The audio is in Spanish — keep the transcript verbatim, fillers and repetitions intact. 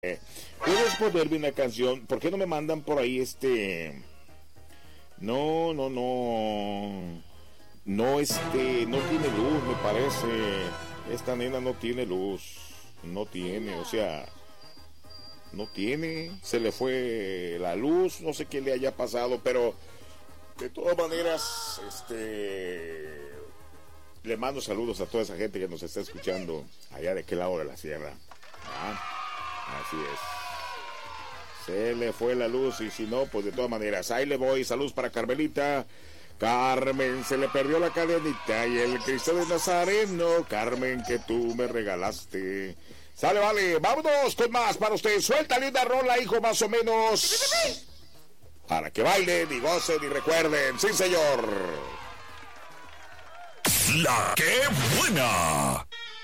Eh, ¿Puedes ponerme una canción? ¿Por qué no me mandan por ahí este? No, no, no. No, este, no tiene luz, me parece. Esta nena no tiene luz. No tiene, o sea, no tiene. Se le fue la luz, no sé qué le haya pasado, pero de todas maneras, este, le mando saludos a toda esa gente que nos está escuchando allá de aquel lado de la sierra. ¿Ah? Así es. Se le fue la luz y si no, pues de todas maneras, ahí le voy. Saludos para Carmelita. Carmen, se le perdió la cadenita y el Cristo de Nazareno. Carmen, que tú me regalaste. Sale, vale, vámonos con más para usted. Suelta linda rola, hijo, más o menos. Para que bailen y gocen y recuerden. Sí, señor. La que buena.